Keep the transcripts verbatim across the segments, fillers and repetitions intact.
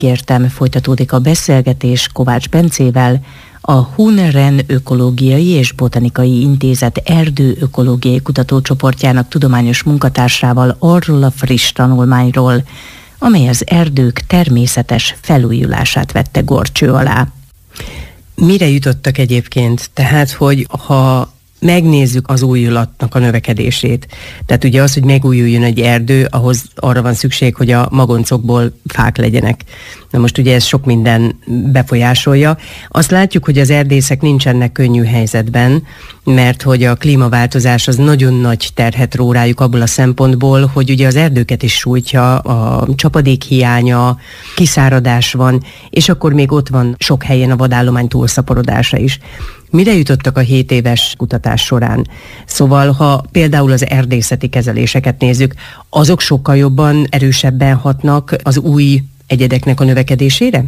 Kértem, folytatódik a beszélgetés Kovács Bencével, a Hun-Ren Ökológiai és Botanikai Intézet erdőökológiai kutatócsoportjának tudományos munkatársával arról a friss tanulmányról, amely az erdők természetes felújulását vette górcső alá. Mire jutottak egyébként? Tehát, hogy ha megnézzük az újulatnak a növekedését. Tehát ugye az, hogy megújuljon egy erdő, ahhoz arra van szükség, hogy a magoncokból fák legyenek. Na most ugye ez sok minden befolyásolja. Azt látjuk, hogy az erdészek nincsenek könnyű helyzetben, mert hogy a klímaváltozás az nagyon nagy terhet ró rájuk abból a szempontból, hogy ugye az erdőket is sújtja, a csapadék hiánya, kiszáradás van, és akkor még ott van sok helyen a vadállomány túlszaporodása is. Mire jutottak a hét éves kutatás során? Szóval, ha például az erdészeti kezeléseket nézzük, azok sokkal jobban, erősebben hatnak az új egyedeknek a növekedésére?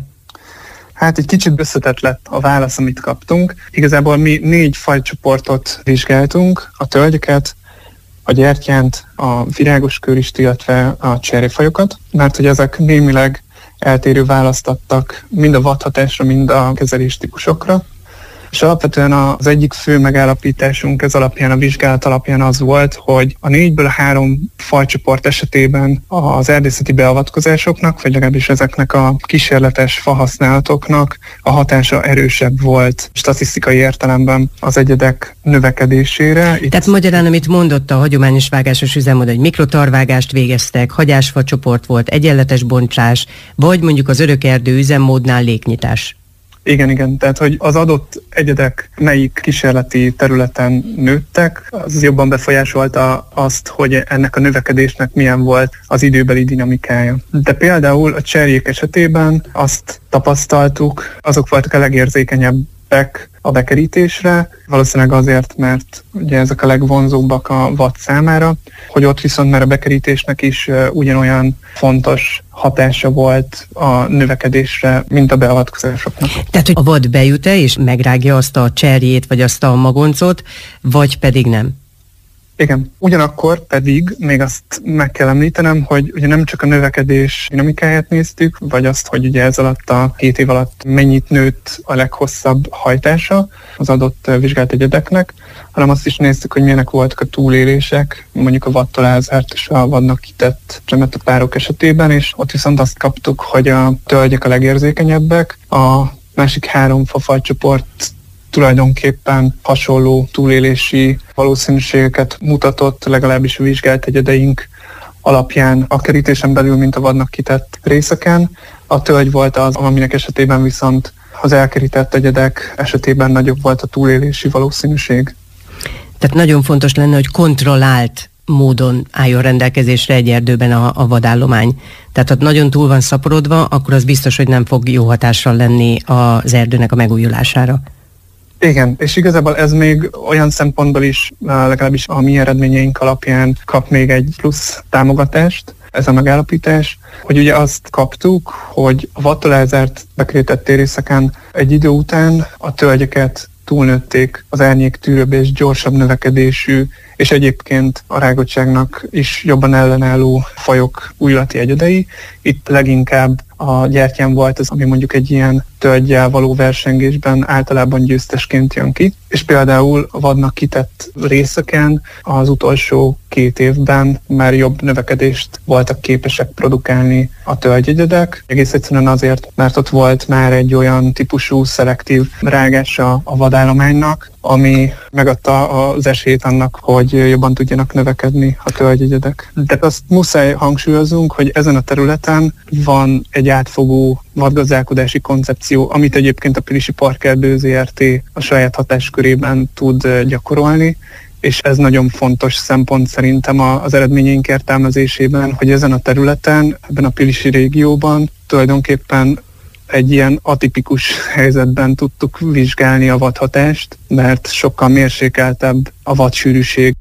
Hát egy kicsit összetett lett a válasz, amit kaptunk. Igazából mi négy fajcsoportot vizsgáltunk, a tölgyeket, a gyertyánt, a virágos körist, illetve a cserjefajokat, mert hogy ezek némileg eltérő választ adtak mind a vadhatásra, mind a kezelés típusokra. És alapvetően az egyik fő megállapításunk ez alapján, a vizsgálat alapján az volt, hogy a négyből három fajcsoport esetében az erdészeti beavatkozásoknak, vagy legalábbis ezeknek a kísérletes fahasználatoknak a hatása erősebb volt statisztikai értelemben az egyedek növekedésére. Itt Tehát magyarán, amit mondott a hagyományos vágásos üzemmód, hogy mikrotarvágást végeztek, hagyásfa csoport volt, egyenletes bontsás, vagy mondjuk az örökerdő üzemmódnál léknyitás. Igen, igen. Tehát, hogy az adott egyedek melyik kísérleti területen nőttek, az jobban befolyásolta azt, hogy ennek a növekedésnek milyen volt az időbeli dinamikája. De például a cserjék esetében azt tapasztaltuk, azok voltak a legérzékenyebbek a bekerítésre, valószínűleg azért, mert ugye ezek a legvonzóbbak a vad számára, hogy ott viszont már a bekerítésnek is ugyanolyan fontos hatása volt a növekedésre, mint a beavatkozásoknak. Tehát, hogy a vad bejut-e és megrágja azt a cserjét, vagy azt a magoncot, vagy pedig nem? Igen. Ugyanakkor pedig még azt meg kell említenem, hogy ugye nem csak a növekedés dinamikáját néztük, vagy azt, hogy ugye ez alatt a két év alatt mennyit nőtt a leghosszabb hajtása az adott vizsgált egyedeknek, hanem azt is néztük, hogy milyenek voltak a túlélések, mondjuk a vadtól elzárt és a vadnak kitett csemetapárok esetében, és ott viszont azt kaptuk, hogy a tölgyek a legérzékenyebbek, a másik három fafajcsoport tulajdonképpen hasonló túlélési valószínűségeket mutatott, legalábbis a vizsgált egyedeink alapján a kerítésen belül, mint a vadnak kitett részeken. A tölgy volt az, aminek esetében viszont az elkerített egyedek esetében nagyobb volt a túlélési valószínűség. Tehát nagyon fontos lenne, hogy kontrollált módon álljon rendelkezésre egy erdőben a, a vadállomány. Tehát ha nagyon túl van szaporodva, akkor az biztos, hogy nem fog jó hatással lenni az erdőnek a megújulására. Igen, és igazából ez még olyan szempontból is, legalábbis a mi eredményeink alapján kap még egy plusz támogatást, ez a megállapítás, hogy ugye azt kaptuk, hogy a vadtól elzárt bekerített térészeken egy idő után a tölgyeket túlnőtték az árnyéktűrőbb és gyorsabb növekedésű, és egyébként a rágottságnak is jobban ellenálló fajok újulati egyedei. Itt leginkább a gyertyán volt az, ami mondjuk egy ilyen tölggyel való versengésben általában győztesként jön ki, és például a vadnak kitett részeken az utolsó két évben már jobb növekedést voltak képesek produkálni a tölgyegyedek. Egész egyszerűen azért, mert ott volt már egy olyan típusú szelektív rágása a vadállománynak, ami megadta az esélyt annak, hogy jobban tudjanak növekedni a tölgyegyedek. De azt muszáj hangsúlyoznunk, hogy ezen a területen van egy átfogó vadgazdálkodási koncepció, amit egyébként a Pilisi Parkerdő zé er té a saját hatáskörében tud gyakorolni, és ez nagyon fontos szempont szerintem az eredményeink értelmezésében, hogy ezen a területen, ebben a Pilisi régióban tulajdonképpen egy ilyen atipikus helyzetben tudtuk vizsgálni a vadhatást, mert sokkal mérsékeltebb a vadsűrűség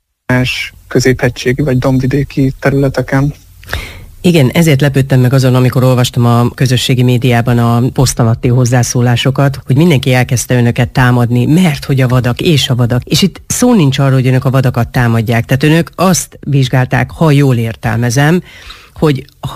más középhegységi vagy dombvidéki területeken. Igen, ezért lepődtem meg azon, amikor olvastam a közösségi médiában a poszt alatti hozzászólásokat, hogy mindenki elkezdte önöket támadni, mert hogy a vadak és a vadak. És itt szó nincs arról, hogy önök a vadakat támadják. Tehát önök azt vizsgálták, ha jól értelmezem, hogy ha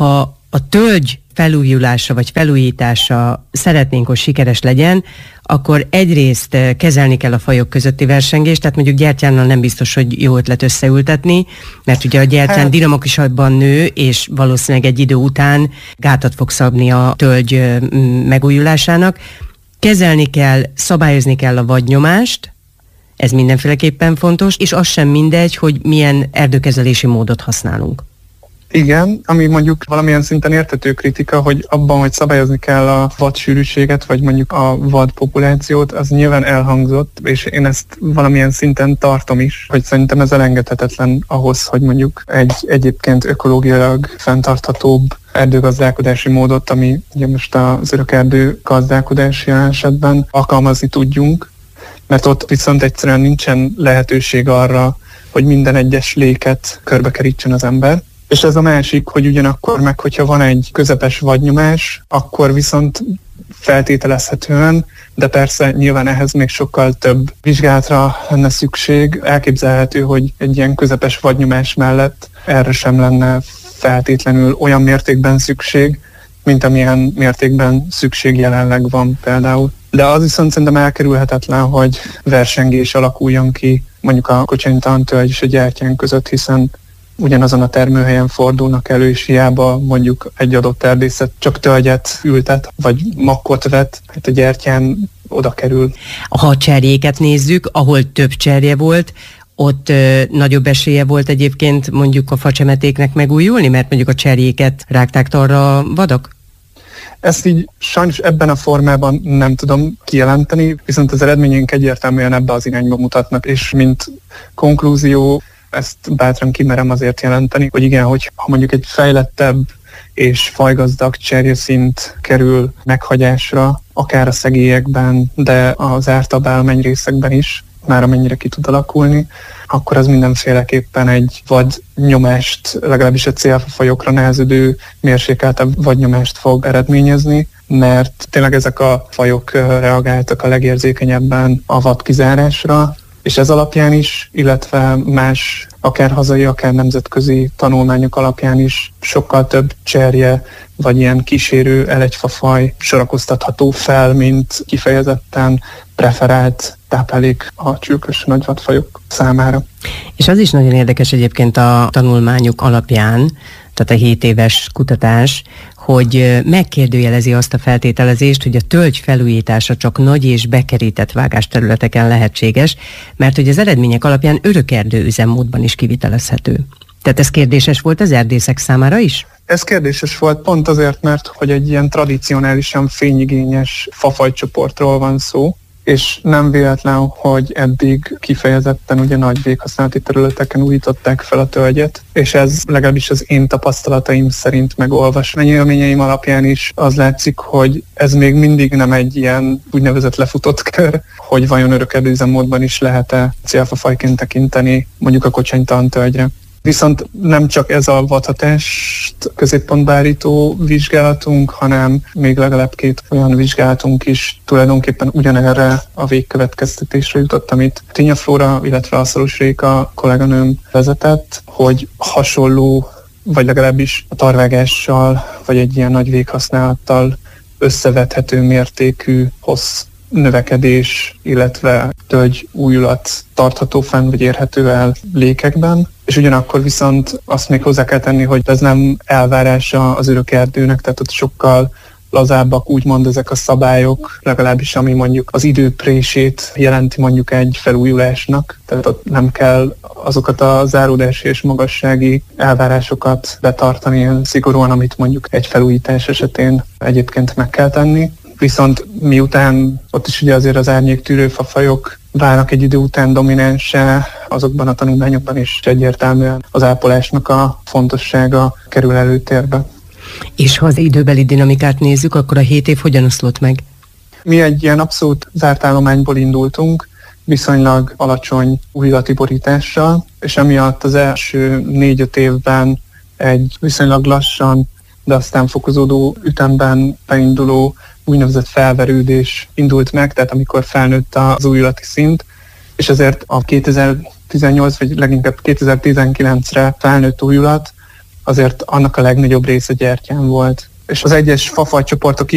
a tölgy felújulása vagy felújítása szeretnénk, hogy sikeres legyen, akkor egyrészt kezelni kell a fajok közötti versengést, tehát mondjuk gyertyánnal nem biztos, hogy jó ötlet összeültetni, mert ugye a gyertyán hát dinamikusabban nő, és valószínűleg egy idő után gátat fog szabni a tölgy megújulásának. Kezelni kell, szabályozni kell a vadnyomást, ez mindenféleképpen fontos, és az sem mindegy, hogy milyen erdőkezelési módot használunk. Igen, ami mondjuk valamilyen szinten érthető kritika, hogy abban, hogy szabályozni kell a vadsűrűséget, vagy mondjuk a vad populációt, az nyilván elhangzott, és én ezt valamilyen szinten tartom is, hogy szerintem ez elengedhetetlen ahhoz, hogy mondjuk egy egyébként ökológiailag fenntarthatóbb erdőgazdálkodási módot, ami ugye most az örökerdő gazdálkodási esetben alkalmazni tudjunk, mert ott viszont egyszerűen nincsen lehetőség arra, hogy minden egyes léket körbekerítsen az ember. És ez a másik, hogy ugyanakkor meg, hogyha van egy közepes vadnyomás, akkor viszont feltételezhetően, de persze nyilván ehhez még sokkal több vizsgálatra lenne szükség. Elképzelhető, hogy egy ilyen közepes vadnyomás mellett erre sem lenne feltétlenül olyan mértékben szükség, mint amilyen mértékben szükség jelenleg van például. De az viszont szerintem elkerülhetetlen, hogy versengés alakuljon ki mondjuk a kocsonytalan tölgy és a gyertyán között, hiszen ugyanazon a termőhelyen fordulnak elő, és hiába mondjuk egy adott erdészet csak tölgyet ültet, vagy makkot vet, hát a gyertyán oda kerül. Ha a cserjéket nézzük, ahol több cserje volt, ott ö, nagyobb esélye volt egyébként mondjuk a facsemetéknek megújulni, mert mondjuk a cserjéket rágták arra a vadak? Ezt így sajnos ebben a formában nem tudom kijelenteni, viszont az eredményeink egyértelműen ebbe az irányba mutatnak, és mint konklúzió ezt bátran kimerem azért jelenteni, hogy igen, hogy ha mondjuk egy fejlettebb és fajgazdag cserjeszint kerül meghagyásra, akár a szegélyekben, de az ártabb állományrészekben is, már amennyire ki tud alakulni, akkor az mindenféleképpen egy vadnyomást, legalábbis a célfafajokra nehezedő mérsékeltebb vadnyomást fog eredményezni, mert tényleg ezek a fajok reagáltak a legérzékenyebben a vadkizárásra, és ez alapján is, illetve más akár hazai, akár nemzetközi tanulmányok alapján is sokkal több cserje vagy ilyen kísérő elegyfafaj sorakoztatható fel, mint kifejezetten preferált táplálék a csülkös nagyvadfajok számára. És az is nagyon érdekes egyébként a tanulmányok alapján, tehát a hét éves kutatás, hogy megkérdőjelezi azt a feltételezést, hogy a tölgy felújítása csak nagy és bekerített vágásterületeken lehetséges, mert hogy az eredmények alapján örökerdő üzemmódban is kivitelezhető. Tehát ez kérdéses volt az erdészek számára is? Ez kérdéses volt pont azért, mert hogy egy ilyen tradicionálisan fényigényes fafajcsoportról van szó, és nem véletlen, hogy eddig kifejezetten ugye nagy véghasználati területeken újították fel a tölgyet, és ez legalábbis az én tapasztalataim szerint megolvasni élményeim alapján is az látszik, hogy ez még mindig nem egy ilyen úgynevezett lefutott kör, hogy vajon örökerdő üzemmódban is lehet-e célfafajként tekinteni mondjuk a kocsonytalan tölgyre. Viszont nem csak ez a vadhatást középpontba állító vizsgálatunk, hanem még legalább két olyan vizsgálatunk is tulajdonképpen ugyanerre a végkövetkeztetésre jutott, amit Tinya Flóra, illetve a Szaros Réka kolléganőm vezetett, hogy hasonló, vagy legalábbis a tarvágással, vagy egy ilyen nagy véghasználattal összevethető mértékű hossz növekedés, illetve tölgy újulat tartható fenn, vagy érhető el lékekben. És ugyanakkor viszont azt még hozzá kell tenni, hogy ez nem elvárása az örökerdőnek, tehát ott sokkal lazábbak úgymond ezek a szabályok, legalábbis ami mondjuk az időprését jelenti mondjuk egy felújulásnak, tehát ott nem kell azokat a záródási és magassági elvárásokat betartani ilyen szigorúan, amit mondjuk egy felújítás esetén egyébként meg kell tenni. Viszont miután ott is ugye azért az árnyéktűrő fafajok válnak egy idő után dominánssá, azokban a tanulmányokban is egyértelműen az ápolásnak a fontossága kerül előtérbe. És ha az időbeli dinamikát nézzük, akkor a hét év hogyan oszlott meg? Mi egy ilyen abszolút zárt állományból indultunk, viszonylag alacsony újulati borítással, és emiatt az első négy-öt évben egy viszonylag lassan, de aztán fokozódó ütemben beinduló úgynevezett felverődés indult meg, tehát amikor felnőtt az újulati szint, és ezért a kétezer-tizennyolc vagy leginkább kétezer-tizenkilencre felnőtt újulat azért annak a legnagyobb része gyertyán volt. És az egyes fafajcsoportok